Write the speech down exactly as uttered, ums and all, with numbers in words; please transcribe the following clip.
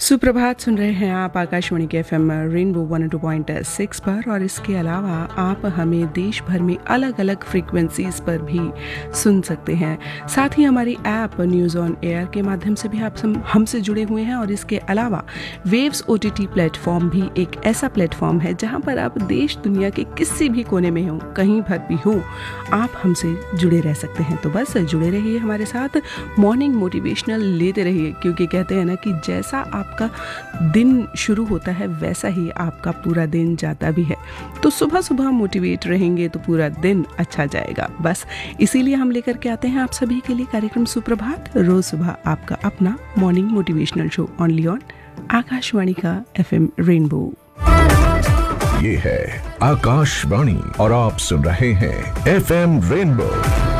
सुप्रभात सुन रहे हैं आप आकाशवाणी के F M rainbow one two point six पर, और इसके अलावा आप हमें देश भर में अलग अलग फ्रीक्वेंसीज पर भी सुन सकते हैं। साथ ही हमारी ऐप न्यूज़ ऑन एयर के माध्यम से भी आप हमसे जुड़े हुए हैं। और इसके अलावा waves O T T platform भी एक ऐसा प्लेटफॉर्म है जहां पर आप देश दुनिया के किसी भी कोने में हो, कहीं पर भी हो, आप हमसे जुड़े रह सकते हैं। तो बस जुड़े रहिए हमारे साथ, मॉर्निंग मोटिवेशनल लेते रहिए, क्योंकि कहते हैं ना कि जैसा आप का दिन शुरू होता है वैसा ही आपका पूरा दिन जाता भी है। तो सुबह सुबह मोटिवेट रहेंगे तो पूरा दिन अच्छा जाएगा। बस इसीलिए हम लेकर के आते हैं आप सभी के लिए कार्यक्रम सुप्रभात, रोज सुबह आपका अपना morning motivational show only on Akashvani का एफ एम रेनबो। ये है आकाशवाणी और आप सुन रहे हैं एफ एम रेनबो।